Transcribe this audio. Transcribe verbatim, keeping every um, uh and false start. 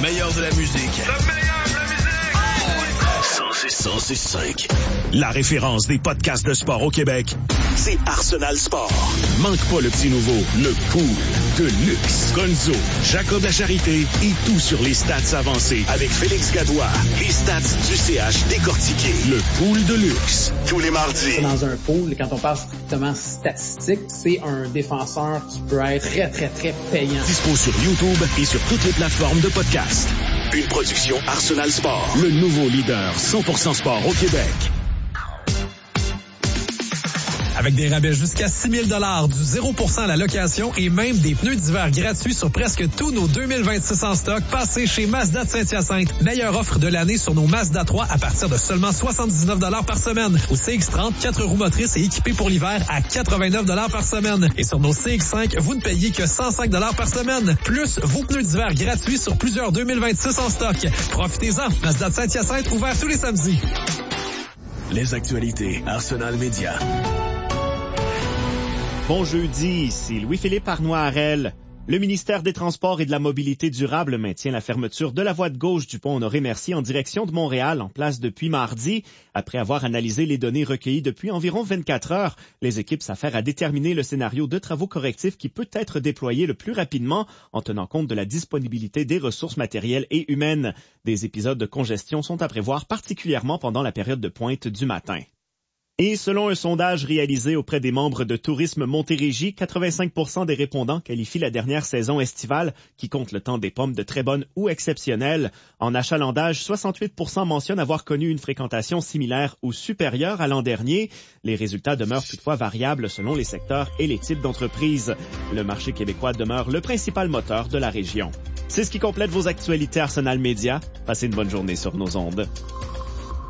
meilleur de la musique. Le meilleur de la musique! cent six cinq. La référence des podcasts de sport au Québec, c'est Arsenal Sport. Manque pas le petit nouveau, le pool de luxe. Gonzo, Jacob La Charité et tout sur les stats avancées avec Félix Gadois. Les stats du C H décortiqués. Le pool de luxe. Tous les mardis. Dans un pool, quand on parle strictement statistique, c'est un défenseur qui peut être très, très, très payant. Dispo sur YouTube et sur toutes les plateformes de podcast. Une production Arsenal Sport. Le nouveau leader cent pour cent sport au Québec. Avec des rabais jusqu'à six mille dollars, du zéro pour cent à la location et même des pneus d'hiver gratuits sur presque tous nos deux mille vingt-six en stock, passez chez Mazda de Saint-Hyacinthe. Meilleure offre de l'année sur nos Mazda trois à partir de seulement soixante-dix-neuf dollars par semaine. Au C X trente, quatre roues motrices et équipées pour l'hiver à quatre-vingt-neuf dollars par semaine. Et sur nos C X cinq, vous ne payez que cent cinq dollars par semaine. Plus vos pneus d'hiver gratuits sur plusieurs deux mille vingt-six en stock. Profitez-en. Mazda de Saint-Hyacinthe, ouvert tous les samedis. Les actualités Arsenal Média. Bon jeudi, ici Louis-Philippe Arnois-Harel. Le ministère des Transports et de la Mobilité durable maintient la fermeture de la voie de gauche du pont Honoré-Mercier en direction de Montréal, en place depuis mardi. Après avoir analysé les données recueillies depuis environ vingt-quatre heures, les équipes s'affairent à déterminer le scénario de travaux correctifs qui peut être déployé le plus rapidement en tenant compte de la disponibilité des ressources matérielles et humaines. Des épisodes de congestion sont à prévoir particulièrement pendant la période de pointe du matin. Et selon un sondage réalisé auprès des membres de Tourisme Montérégie, quatre-vingt-cinq pour cent des répondants qualifient la dernière saison estivale, qui compte le temps des pommes de très bonne ou exceptionnelle. En achalandage, soixante-huit pour cent mentionnent avoir connu une fréquentation similaire ou supérieure à l'an dernier. Les résultats demeurent toutefois variables selon les secteurs et les types d'entreprises. Le marché québécois demeure le principal moteur de la région. C'est ce qui complète vos actualités Arsenal Média. Passez une bonne journée sur nos ondes.